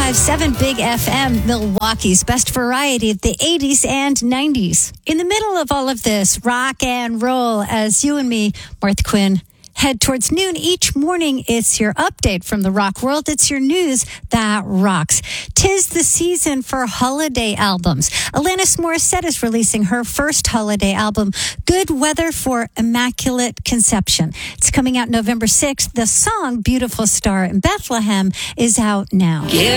105.7 Big FM, Milwaukee's best variety of the 80s and 90s. In the middle of all of this, rock and roll, as you and me, Martha Quinn, head towards noon each morning. It's your update from the rock world. It's your news that rocks. 'Tis the season for holiday albums. Alanis Morissette is releasing her first holiday album, Good Weather for Immaculate Conception. It's coming out November 6th. The song Beautiful Star in Bethlehem is out now. Yeah.